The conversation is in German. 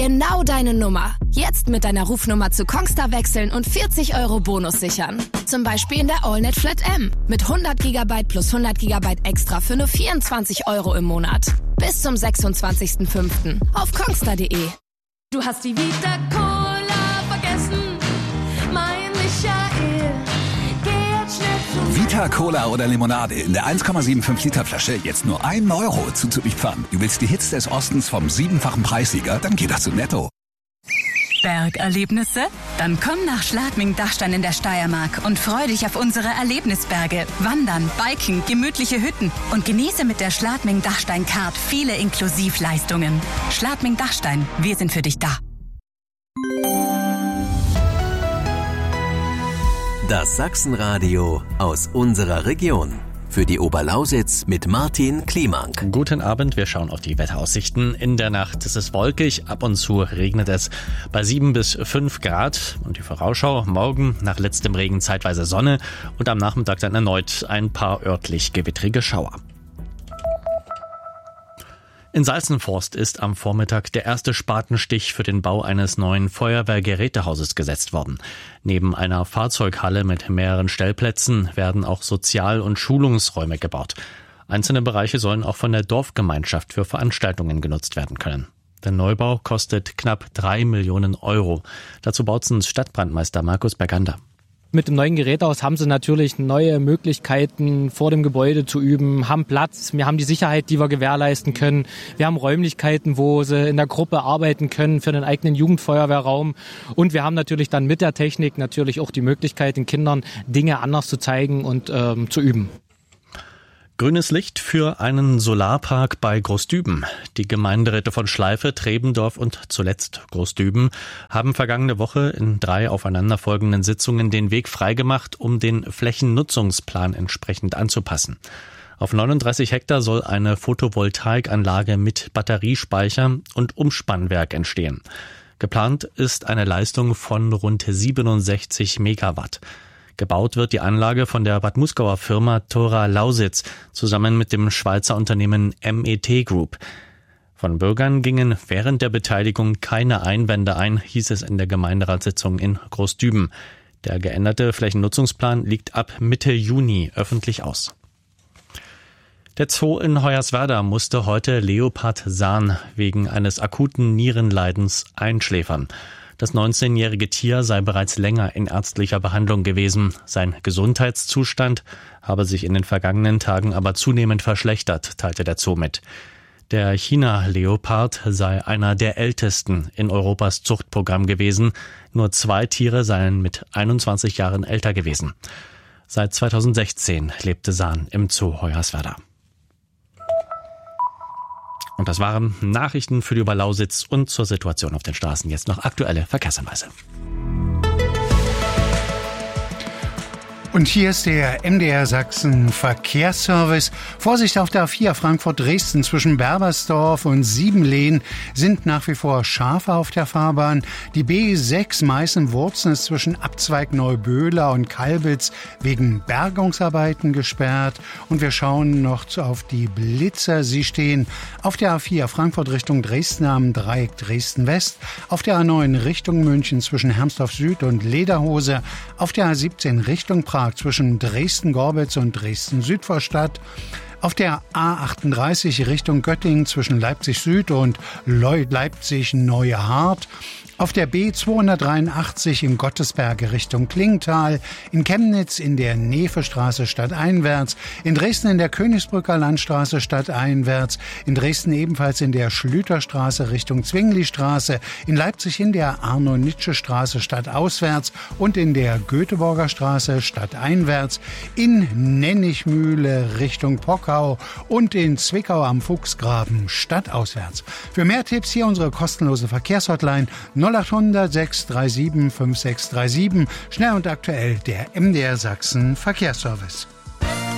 Genau deine Nummer. Jetzt mit deiner Rufnummer zu Kongstar wechseln und 40 € Bonus sichern. Zum Beispiel in der AllNet Flat M. Mit 100 GB plus 100 GB extra für nur 24 € im Monat. Bis zum 26.05. auf kongstar.de. Du hast die Vita Cola vergessen, mein Michael. Geh jetzt schnell zu Vita Cola oder Limonade in der 1,75 Liter Flasche jetzt nur 1 € zuzüglich Pfand. Du willst die Hits des Ostens vom 7-fachen Preissieger? Dann geh doch zu Netto. Bergerlebnisse? Dann komm nach Schladming-Dachstein in der Steiermark und freu dich auf unsere Erlebnisberge. Wandern, Biken, gemütliche Hütten und genieße mit der Schladming-Dachstein-Card viele Inklusivleistungen. Schladming-Dachstein, wir sind für dich da. Das Sachsenradio aus unserer Region. Für die Oberlausitz mit Martin Kliemank. Guten Abend, wir schauen auf die Wetteraussichten. In der Nacht ist es wolkig, ab und zu regnet es bei 7 bis 5 Grad. Und die Vorausschau, morgen nach letztem Regen zeitweise Sonne und am Nachmittag dann erneut ein paar örtlich gewittrige Schauer. In Salzenforst ist am Vormittag der erste Spatenstich für den Bau eines neuen Feuerwehrgerätehauses gesetzt worden. Neben einer Fahrzeughalle mit mehreren Stellplätzen werden auch Sozial- und Schulungsräume gebaut. Einzelne Bereiche sollen auch von der Dorfgemeinschaft für Veranstaltungen genutzt werden können. Der Neubau kostet knapp 3 Millionen €. Dazu Bautzens Stadtbrandmeister Markus Bergander. Mit dem neuen Gerätehaus haben sie natürlich neue Möglichkeiten, vor dem Gebäude zu üben, haben Platz, wir haben die Sicherheit, die wir gewährleisten können. Wir haben Räumlichkeiten, wo sie in der Gruppe arbeiten können für den eigenen Jugendfeuerwehrraum. Und wir haben natürlich dann mit der Technik natürlich auch die Möglichkeit, den Kindern Dinge anders zu zeigen und zu üben. Grünes Licht für einen Solarpark bei Großdüben. Die Gemeinderäte von Schleife, Trebendorf und zuletzt Großdüben haben vergangene Woche in 3 aufeinanderfolgenden Sitzungen den Weg freigemacht, um den Flächennutzungsplan entsprechend anzupassen. Auf 39 Hektar soll eine Photovoltaikanlage mit Batteriespeicher und Umspannwerk entstehen. Geplant ist eine Leistung von rund 67 Megawatt. Gebaut wird die Anlage von der Bad Muskauer Firma Thora Lausitz zusammen mit dem Schweizer Unternehmen MET Group. Von Bürgern gingen während der Beteiligung keine Einwände ein, hieß es in der Gemeinderatssitzung in Großdüben. Der geänderte Flächennutzungsplan liegt ab Mitte Juni öffentlich aus. Der Zoo in Hoyerswerda musste heute Leopard Sahn wegen eines akuten Nierenleidens einschläfern. Das 19-jährige Tier sei bereits länger in ärztlicher Behandlung gewesen. Sein Gesundheitszustand habe sich in den vergangenen Tagen aber zunehmend verschlechtert, teilte der Zoo mit. Der China-Leopard sei einer der ältesten in Europas Zuchtprogramm gewesen. Nur 2 Tiere seien mit 21 Jahren älter gewesen. Seit 2016 lebte Sahn im Zoo Hoyerswerda. Und das waren Nachrichten für die Oberlausitz und zur Situation auf den Straßen. Jetzt noch aktuelle Verkehrshinweise. Und hier ist der MDR Sachsen Verkehrsservice. Vorsicht auf der A4 Frankfurt-Dresden zwischen Berbersdorf und Siebenlehn sind nach wie vor Schafe auf der Fahrbahn. Die B6 Meißen-Wurzen ist zwischen Abzweig Neuböhler und Kalbitz wegen Bergungsarbeiten gesperrt. Und wir schauen noch auf die Blitzer. Sie stehen auf der A4 Frankfurt Richtung Dresden am Dreieck Dresden-West, auf der A9 Richtung München zwischen Hermsdorf Süd und Lederhose, auf der A17 Richtung Prag zwischen Dresden-Gorbitz und Dresden-Südvorstadt, auf der A38 Richtung Göttingen zwischen Leipzig Süd und Leipzig-Neue Hart, auf der B283 in Gottesberge Richtung Klingenthal, in Chemnitz in der Nevestraße stadteinwärts, in Dresden in der Königsbrücker Landstraße stadteinwärts, in Dresden ebenfalls in der Schlüterstraße Richtung Zwinglistraße, in Leipzig in der Arno-Nitsche-Straße stadtauswärts und in der Göteborger Straße stadteinwärts, in Nennichmühle Richtung Pockau und in Zwickau am Fuchsgraben stadtauswärts. Für mehr Tipps hier unsere kostenlose Verkehrshotline 0800 637 5637. Schnell und aktuell der MDR Sachsen Verkehrsservice.